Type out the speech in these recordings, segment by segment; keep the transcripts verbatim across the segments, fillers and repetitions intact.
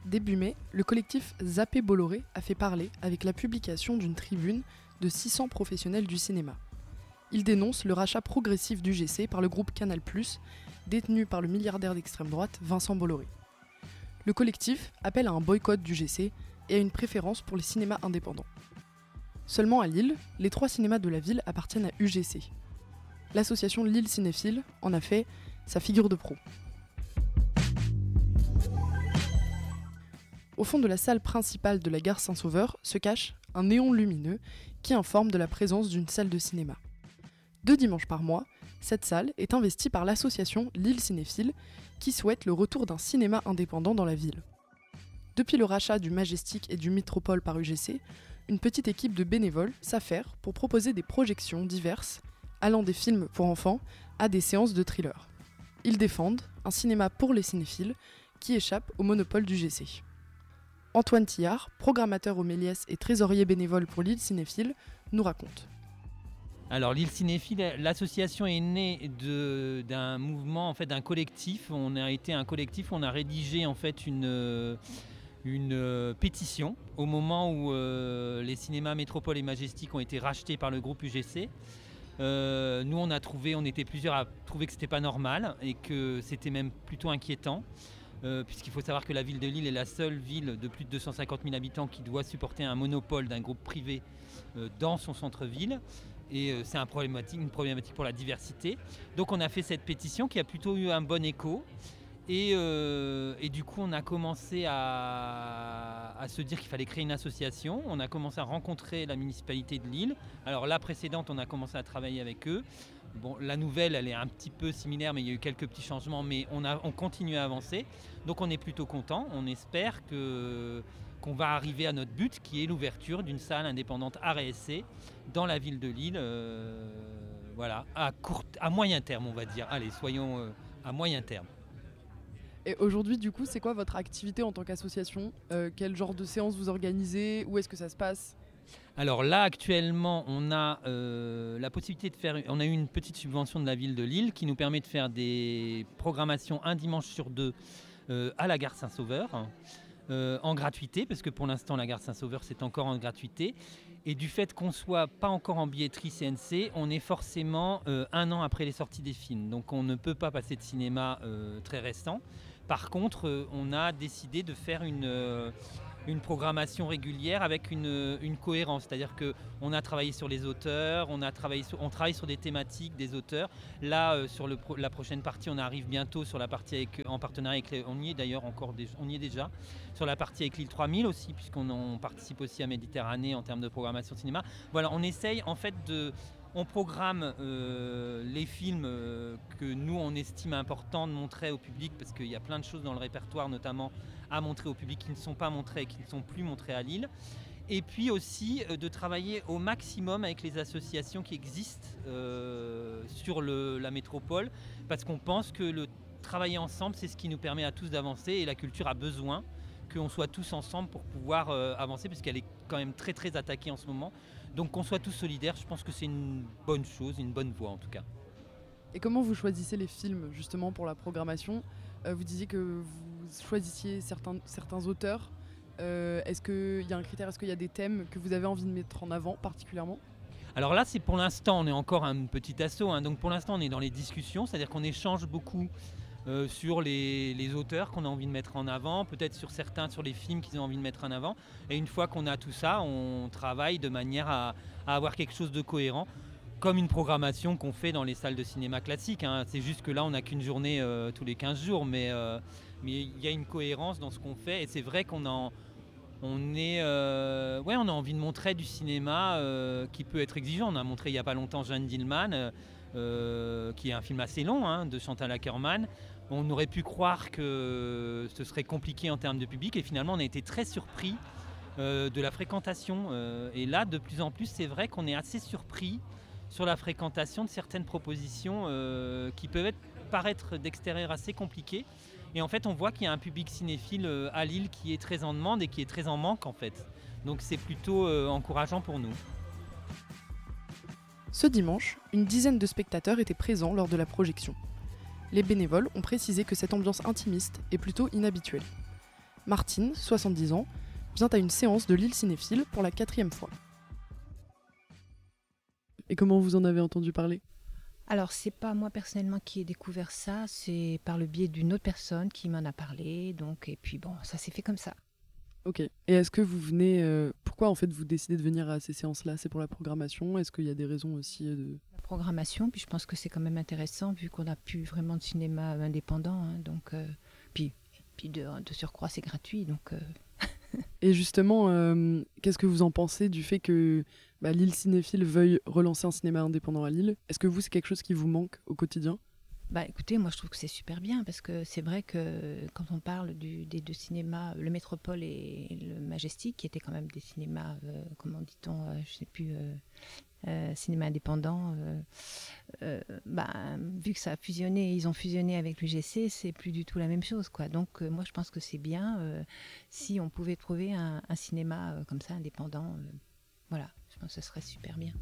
Début mai, le collectif Zappé Bolloré a fait parler avec la publication d'une tribune de six cents professionnels du cinéma. Il dénonce le rachat progressif d'U G C par le groupe Canal plus, détenu par le milliardaire d'extrême droite Vincent Bolloré. Le collectif appelle à un boycott d'U G C et à une préférence pour les cinémas indépendants. Seulement à Lille, les trois cinémas de la ville appartiennent à U G C. L'association Lille Cinéphile en a fait sa figure de proue. Au fond de la salle principale de la gare Saint-Sauveur se cache un néon lumineux qui informe de la présence d'une salle de cinéma. Deux dimanches par mois, cette salle est investie par l'association Lille Cinéphile qui souhaite le retour d'un cinéma indépendant dans la ville. Depuis le rachat du Majestic et du Métropole par U G C, une petite équipe de bénévoles s'affaire pour proposer des projections diverses, allant des films pour enfants à des séances de thriller. Ils défendent un cinéma pour les cinéphiles qui échappe au monopole d'U G C. Antoine Tillard, programmateur au Méliès et trésorier bénévole pour Lille Cinéphile, nous raconte. Alors Lille Cinéphile, l'association est née de, d'un mouvement, en fait, d'un collectif. On a été un collectif, on a rédigé en fait une, une pétition au moment où euh, les cinémas Métropole et Majestic ont été rachetés par le groupe U G C. Euh, nous on a trouvé, on était plusieurs à trouver que c'était pas normal et que c'était même plutôt inquiétant. Euh, puisqu'il faut savoir que la ville de Lille est la seule ville de plus de deux cent cinquante mille habitants qui doit supporter un monopole d'un groupe privé euh, dans son centre-ville. Et euh, c'est un problématique, une problématique pour la diversité. Donc on a fait cette pétition qui a plutôt eu un bon écho. Et, euh, et du coup on a commencé à, à se dire qu'il fallait créer une association. On a commencé à rencontrer la municipalité de Lille. Alors la précédente, on a commencé à travailler avec eux. Bon, la nouvelle, elle est un petit peu similaire, mais il y a eu quelques petits changements, mais on, a, on continue à avancer. Donc on est plutôt content. On espère que, qu'on va arriver à notre but, qui est l'ouverture d'une salle indépendante art et essai dans la ville de Lille. Euh, voilà, à, court, à moyen terme, on va dire. Allez, soyons euh, à moyen terme. Et aujourd'hui, du coup, c'est quoi votre activité en tant qu'association ? euh, Quel genre de séance vous organisez ? Où est-ce que ça se passe ? Alors là, actuellement, on a euh, la possibilité de faire, on a eu une petite subvention de la ville de Lille qui nous permet de faire des programmations un dimanche sur deux euh, à la gare Saint-Sauveur, euh, en gratuité, parce que pour l'instant, la gare Saint-Sauveur, c'est encore en gratuité. Et du fait qu'on ne soit pas encore en billetterie C N C, on est forcément euh, un an après les sorties des films. Donc on ne peut pas passer de cinéma euh, très récent. Par contre, euh, on a décidé de faire une... Euh, une programmation régulière avec une, une cohérence, c'est-à-dire qu'on a travaillé sur les auteurs, on, a travaillé sur, on travaille sur des thématiques des auteurs. Là, euh, sur le, la prochaine partie, on arrive bientôt sur la partie avec, en partenariat avec les, on y est d'ailleurs encore, on y est déjà, sur la partie avec l'île trois mille aussi, puisqu'on on participe aussi à Méditerranée en termes de programmation cinéma. Voilà, on essaye en fait de... On programme euh, les films euh, que nous on estime importants de montrer au public, parce qu'il y a plein de choses dans le répertoire notamment à montrer au public qui ne sont pas montrées et qui ne sont plus montrées à Lille. Et puis aussi euh, de travailler au maximum avec les associations qui existent euh, sur le, la métropole, parce qu'on pense que le travailler ensemble, c'est ce qui nous permet à tous d'avancer, et la culture a besoin qu'on soit tous ensemble pour pouvoir euh, avancer, parce qu'elle est quand même très très attaquée en ce moment. Donc qu'on soit tous solidaires, je pense que c'est une bonne chose, une bonne voie en tout cas. Et comment vous choisissez les films justement pour la programmation ? euh, Vous disiez que vous choisissiez certains, certains auteurs. Euh, est-ce qu'il y a un critère, est-ce qu'il y a des thèmes que vous avez envie de mettre en avant particulièrement ? Alors là, c'est pour l'instant, on est encore un petit assaut, hein, donc pour l'instant on est dans les discussions, c'est-à-dire qu'on échange beaucoup Euh, sur les, les auteurs qu'on a envie de mettre en avant, peut-être sur certains, sur les films qu'ils ont envie de mettre en avant. Et une fois qu'on a tout ça, on travaille de manière à, à avoir quelque chose de cohérent, comme une programmation qu'on fait dans les salles de cinéma classiques. Hein. C'est juste que là, on n'a qu'une journée euh, tous les quinze jours, mais euh, mais il y a une cohérence dans ce qu'on fait. Et c'est vrai qu'on en, on est, euh, ouais, on a envie de montrer du cinéma euh, qui peut être exigeant. On a montré il n'y a pas longtemps Jeanne Dillman, euh, Euh, qui est un film assez long, hein, de Chantal Akerman. On aurait pu croire que ce serait compliqué en termes de public, et finalement on a été très surpris euh, de la fréquentation. Euh, et là, de plus en plus, c'est vrai qu'on est assez surpris sur la fréquentation de certaines propositions euh, qui peuvent être, paraître d'extérieur assez compliquées. Et en fait, on voit qu'il y a un public cinéphile euh, à Lille qui est très en demande et qui est très en manque en fait. Donc c'est plutôt euh, encourageant pour nous. Ce dimanche, une dizaine de spectateurs étaient présents lors de la projection. Les bénévoles ont précisé que cette ambiance intimiste est plutôt inhabituelle. Martine, soixante-dix ans, vient à une séance de Lille Cinéphile pour la quatrième fois. Et comment vous en avez entendu parler ? Alors, c'est pas moi personnellement qui ai découvert ça, c'est par le biais d'une autre personne qui m'en a parlé. Donc, et puis bon, ça s'est fait comme ça. Ok. Et est-ce que vous venez... Euh, pourquoi en fait vous décidez de venir à ces séances-là ? C'est pour la programmation ? Est-ce qu'il y a des raisons aussi de... La programmation, puis je pense que c'est quand même intéressant vu qu'on n'a plus vraiment de cinéma indépendant. Hein, donc, euh, puis, puis de, de surcroît, c'est gratuit. Donc, euh... Et justement, euh, qu'est-ce que vous en pensez du fait que bah, Lille Cinéphile veuille relancer un cinéma indépendant à Lille ? Est-ce que vous, c'est quelque chose qui vous manque au quotidien ? Bah écoutez, moi je trouve que c'est super bien parce que c'est vrai que quand on parle du, des deux cinémas, le Métropole et le Majestic, qui étaient quand même des cinémas, euh, comment dit-on, euh, je sais plus, euh, euh, cinéma indépendant, euh, euh, bah, vu que ça a fusionné, ils ont fusionné avec l'U G C, c'est plus du tout la même chose, quoi. Donc euh, moi je pense que c'est bien euh, si on pouvait trouver un, un cinéma euh, comme ça indépendant, euh, voilà, je pense que ce serait super bien.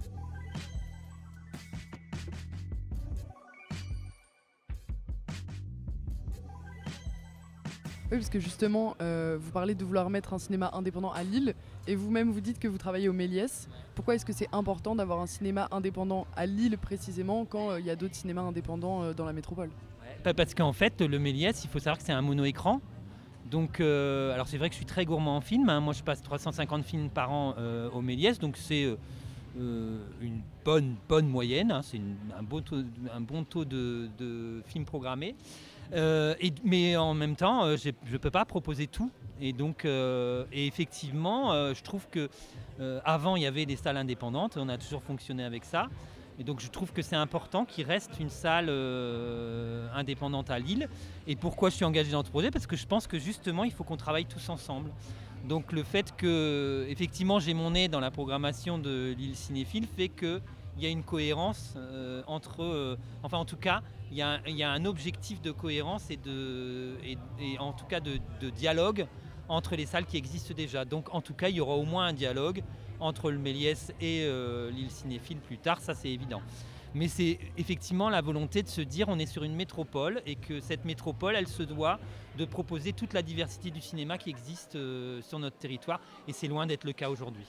Oui, parce que justement, euh, vous parlez de vouloir mettre un cinéma indépendant à Lille, et vous-même vous dites que vous travaillez au Méliès. Pourquoi est-ce que c'est important d'avoir un cinéma indépendant à Lille précisément quand il euh, y a d'autres cinémas indépendants euh, dans la métropole ? Ouais, parce qu'en fait, le Méliès, il faut savoir que c'est un mono-écran. Donc, euh, alors c'est vrai que je suis très gourmand en films. Hein. Moi, je passe trois cent cinquante films par an euh, au Méliès, donc c'est euh, une bonne, bonne moyenne. Hein. C'est une, un, beau taux, un bon taux de, de films programmés. Euh, et, mais en même temps, euh, je ne peux pas proposer tout. Et donc, euh, et effectivement, euh, je trouve que euh, avant il y avait des salles indépendantes. On a toujours fonctionné avec ça. Et donc, je trouve que c'est important qu'il reste une salle euh, indépendante à Lille. Et pourquoi je suis engagé dans ce projet ? Parce que je pense que justement, il faut qu'on travaille tous ensemble. Donc, le fait que, effectivement, j'ai mon nez dans la programmation de Lille Cinéphile fait que il y a une cohérence euh, entre... Euh, enfin, en tout cas, il y, a un, il y a un objectif de cohérence et, de, et, et en tout cas de, de dialogue entre les salles qui existent déjà. Donc, en tout cas, il y aura au moins un dialogue entre le Méliès et euh, Lille Cinéphile plus tard, ça c'est évident. Mais c'est effectivement la volonté de se dire on est sur une métropole et que cette métropole, elle se doit de proposer toute la diversité du cinéma qui existe euh, sur notre territoire. Et c'est loin d'être le cas aujourd'hui.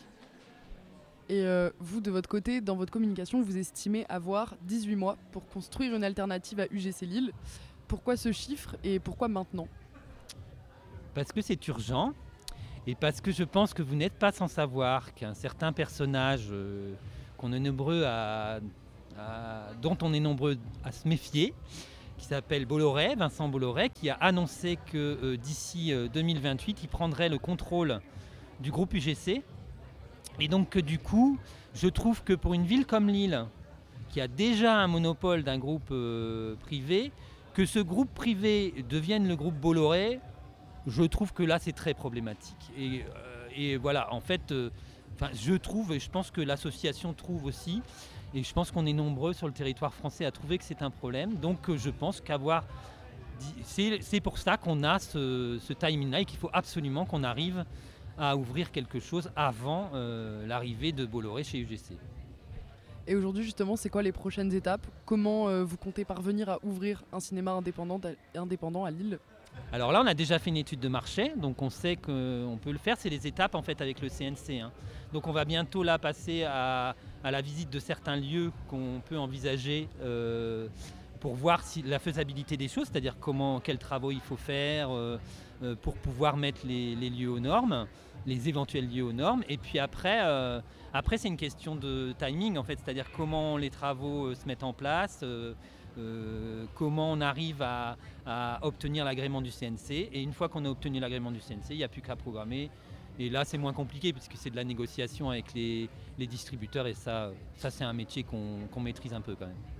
Et euh, vous, de votre côté, dans votre communication, vous estimez avoir dix-huit mois pour construire une alternative à U G C Lille. Pourquoi ce chiffre et pourquoi maintenant ? Parce que c'est urgent et parce que je pense que vous n'êtes pas sans savoir qu'un certain personnage euh, qu'on est nombreux à, à, dont on est nombreux à se méfier, qui s'appelle Bolloré, Vincent Bolloré, qui a annoncé que euh, d'ici euh, deux mille vingt-huit, il prendrait le contrôle du groupe U G C. Et donc que du coup, je trouve que pour une ville comme Lille, qui a déjà un monopole d'un groupe euh, privé, que ce groupe privé devienne le groupe Bolloré, je trouve que là c'est très problématique. Et, euh, et voilà, en fait, euh, je trouve, et je pense que l'association trouve aussi, et je pense qu'on est nombreux sur le territoire français à trouver que c'est un problème. Donc euh, je pense qu'avoir... C'est, c'est pour ça qu'on a ce, ce timing-là et qu'il faut absolument qu'on arrive à ouvrir quelque chose avant euh, l'arrivée de Bolloré chez U G C. Et aujourd'hui, justement, c'est quoi les prochaines étapes ? Comment euh, vous comptez parvenir à ouvrir un cinéma indépendant, indépendant à Lille ? Alors là, on a déjà fait une étude de marché, donc on sait qu'on peut le faire. C'est les étapes en fait avec le C N C. Hein. Donc on va bientôt là passer à, à la visite de certains lieux qu'on peut envisager euh, pour voir si, la faisabilité des choses, c'est-à-dire comment, quels travaux il faut faire euh, euh, pour pouvoir mettre les, les lieux aux normes, les éventuels lieux aux normes. Et puis après, euh, après c'est une question de timing en fait, c'est-à-dire comment les travaux euh, se mettent en place. Euh, Euh, comment on arrive à, à obtenir l'agrément du C N C, et une fois qu'on a obtenu l'agrément du C N C, il n'y a plus qu'à programmer, et là c'est moins compliqué puisque c'est de la négociation avec les, les distributeurs, et ça, ça c'est un métier qu'on, qu'on maîtrise un peu quand même.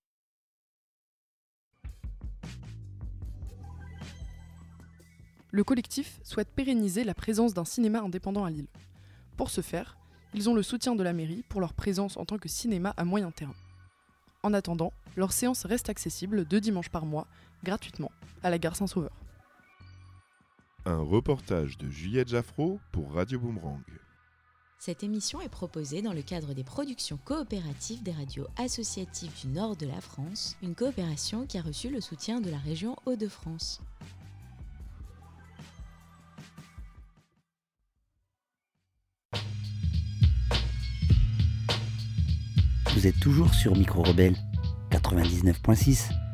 Le collectif souhaite pérenniser la présence d'un cinéma indépendant à Lille. Pour ce faire, ils ont le soutien de la mairie pour leur présence en tant que cinéma à moyen terme. En attendant, leur séance reste accessible deux dimanches par mois, gratuitement, à la gare Saint-Sauveur. Un reportage de Juliette Jaffraud pour Radio Boomerang. Cette émission est proposée dans le cadre des productions coopératives des radios associatives du nord de la France, une coopération qui a reçu le soutien de la région Hauts-de-France. vous êtes toujours sur Micro Rebelle quatre-vingt-dix-neuf point six.